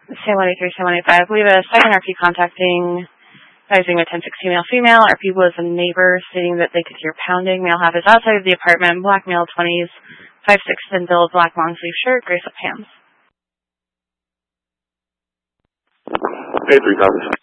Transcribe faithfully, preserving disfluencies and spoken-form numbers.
Sam one eighty-three, Sam one eighty-five. We have a second R P contacting, advising a ten sixteen male female. R P was a neighbor stating that they could hear pounding. Male half is outside of the apartment. Black male, twenties, five six, thin build, black long sleeve shirt, gray sweatpants. Okay, three copies.